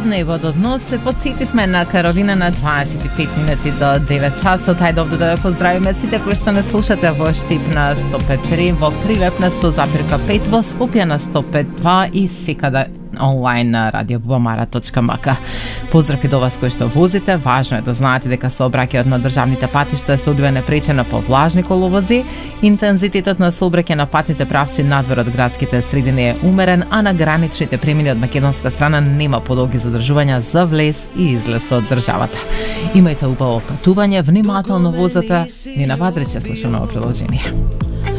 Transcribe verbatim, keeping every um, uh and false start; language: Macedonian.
Небо до дно се подсетивме на Каролина на дваесет и пет минути до девет часот. Хајде овде да ве поздравиме сите кои што не слушате во Штип на сто пет и три, во Прилеп на сто запирка пет, во Скопје на сто пет и два и секаде онлайн на радио бубамара точка ем ка. Поздрав и до вас кои што возите. Важно е да знаете дека сообраќајот на државните патишта се одвива непречено по влажни коловози. Интензитетот на сообраќај на патните правци надвор од градските средини е умерен, а на граничните премини од македонска страна нема подолги задржувања за влез и излез од државата. Имајте убаво патување, внимателно возете, ни на Вадрич ја слушаме во приложение.